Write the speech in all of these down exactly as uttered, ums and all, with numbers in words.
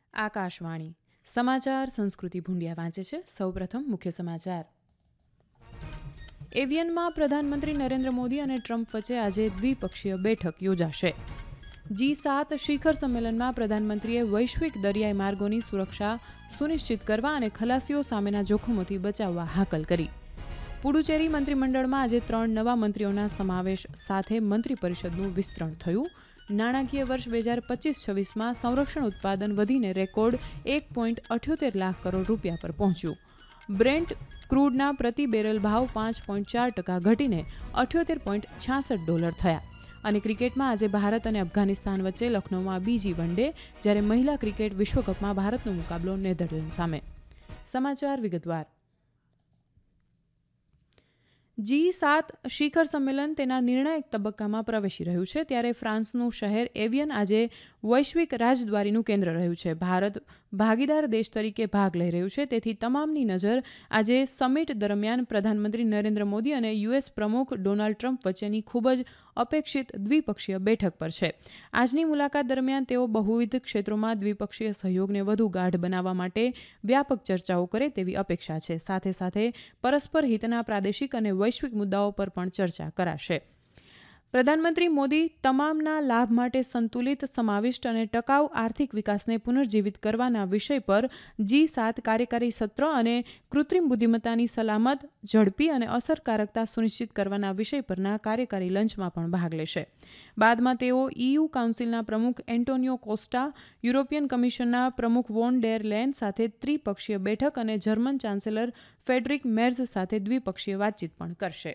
આકાશવાણી સમાચાર સંસ્કૃતિ ભૂંડિયા વાંચે છે. સૌપ્રથમ મુખ્ય સમાચાર. એવિયનમાં પ્રધાનમંત્રી નરેન્દ્ર મોદી અને ટ્રમ્પ વચ્ચે આજે દ્વિપક્ષીય બેઠક યોજાશે. જી સાત શિખર સંમેલનમાં પ્રધાનમંત્રીએ વૈશ્વિક દરિયાઈ માર્ગોની સુરક્ષા સુનિશ્ચિત કરવા અને ખલાસીઓ સામેના જોખમોથી બચાવવા હાકલ કરી. પુડુચેરી મંત્રીમંડળમાં આજે ત્રણ નવા મંત્રીઓના સમાવેશ સાથે મંત્રી પરિષદનું વિસ્તરણ થયું. નાણાકીય વર્ષ બે હજાર પચીસ છવ્વીસમાં સંરક્ષણ ઉત્પાદન વધીને રેકોર્ડ એક પોઈન્ટ અઠ્યોતેર લાખ કરોડ રૂપિયા પર પહોંચ્યું. બ્રેન્ટ ક્રૂડના પ્રતિ બેરલ ભાવ પાંચ પોઈન્ટ ચાર ટકા ઘટીને અઠ્યોતેર પોઈન્ટ છાસઠ ડોલર થયા. અને ક્રિકેટમાં આજે ભારત અને અફઘાનિસ્તાન વચ્ચે લખનૌમાં બીજી વન ડે, જ્યારે મહિલા ક્રિકેટ વિશ્વકપમાં ભારતનો મુકાબલો નેધરલેન્ડ સામે. સમાચાર વિગતવાર. જી સાત શિખર સંમેલન તેના નિર્ણાયક તબક્કામાં પ્રવેશી રહ્યું છે, ત્યારે ફ્રાન્સનું શહેર એવિયન આજે વૈશ્વિક રાજદ્વારીનું કેન્દ્ર રહ્યું છે. ભારત ભાગીદાર દેશ તરીકે ભાગ લઈ રહ્યું છે, તેથી તમામની નજર આજે સમિટ દરમિયાન પ્રધાનમંત્રી નરેન્દ્ર મોદી અને યુએસ પ્રમુખ ડોનાલ્ડ ટ્રમ્પ વચ્ચેની ખૂબ જ અપેક્ષિત દ્વિપક્ષીય બેઠક પર છે. આજની મુલાકાત દરમિયાન તેઓ બહુવિધ ક્ષેત્રોમાં દ્વિપક્ષીય સહયોગને વધુ ગાઢ બનાવવા માટે વ્યાપક ચર્ચાઓ કરે તેવી અપેક્ષા છે. સાથે સાથે પરસ્પર હિતના પ્રાદેશિક અને વૈશ્વિક મુદ્દાઓ પર પણ ચર્ચા કરાશે. પ્રધાનમંત્રી મોદી તમામના લાભ માટે સંતુલિત, સમાવિષ્ટ અને ટકાઉ આર્થિક વિકાસને પુનર્જીવિત કરવાના વિષય પર જી સાત કાર્યકારી સત્ર અને કૃત્રિમ બુદ્ધિમત્તાની સલામત, ઝડપી અને અસરકારકતા સુનિશ્ચિત કરવાના વિષય પરના કાર્યકારી લંચમાં પણ ભાગ લેશે. બાદમાં તેઓ ઈયુ કાઉન્સિલના પ્રમુખ એન્ટોનિયો કોસ્ટા, યુરોપિયન કમિશનના પ્રમુખ વોન ડેર લેન સાથે ત્રિપક્ષીય બેઠક અને જર્મન ચાન્સેલર ફ્રેડરિક મેર્ઝ સાથે દ્વિપક્ષીય વાતચીત પણ કરશે.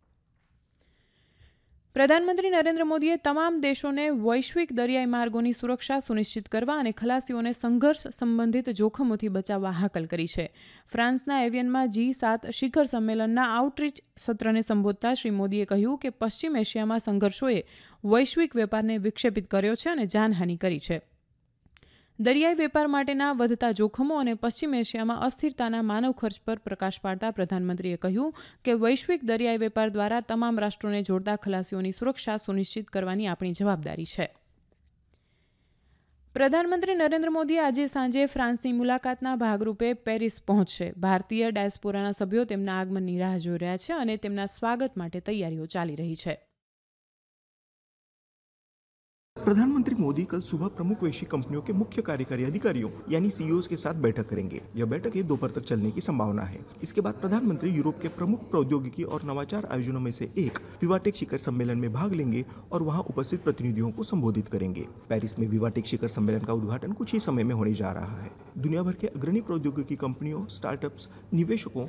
પ્રધાનમંત્રી નરેન્દ્ર મોદીએ તમામ દેશોને વૈશ્વિક દરિયાઈ માર્ગોની સુરક્ષા સુનિશ્ચિત કરવા અને ખલાસીઓને સંઘર્ષ સંબંધિત જોખમોથી બચાવવા હાકલ કરી છે. ફ્રાન્સના એવિયનમાં જી સાત શિખર સંમેલનના આઉટરીચ સત્રને સંબોધતા શ્રી મોદીએ કહ્યું કે પશ્ચિમ એશિયામાં સંઘર્ષોએ વૈશ્વિક વેપારને વિક્ષેપિત કર્યો છે અને જાનહાનિ કરી છે. દરિયાઈ વેપાર માટેના વધતા જોખમો અને પશ્ચિમ એશિયામાં અસ્થિરતાના માનવ ખર્ચ પર પ્રકાશ પાડતા પ્રધાનમંત્રીએ કહ્યું કે વૈશ્વિક દરિયાઈ વેપાર દ્વારા તમામ રાષ્ટ્રોને જોડતા ખલાસીઓની સુરક્ષા સુનિશ્ચિત કરવાની આપણી જવાબદારી છે. પ્રધાનમંત્રી નરેન્દ્ર મોદી આજે સાંજે ફ્રાન્સની મુલાકાતના ભાગરૂપે પેરિસ પહોંચશે. ભારતીય ડાયસ્પોરાના સભ્યો તેમના આગમનની રાહ જોઈ રહ્યા છે અને તેમના સ્વાગત માટે તૈયારીઓ ચાલી રહી છે. प्रधानमंत्री मोदी कल सुबह प्रमुख वैश्विक कंपनियों के मुख्य कार्यकारी अधिकारियों यानी सीईओ के साथ बैठक करेंगे. यह बैठक ये दोपहर तक चलने की संभावना है. इसके बाद प्रधानमंत्री यूरोप के प्रमुख प्रौद्योगिकी और नवाचार आयोजनों में से एक विवाटेक शिखर सम्मेलन में भाग लेंगे और वहां उपस्थित प्रतिनिधियों को संबोधित करेंगे. पेरिस में विवाटेक शिखर सम्मेलन का उद्घाटन कुछ ही समय में होने जा रहा है. दुनिया भर के अग्रणी प्रौद्योगिकी कंपनियों, स्टार्टअप्स, निवेशकों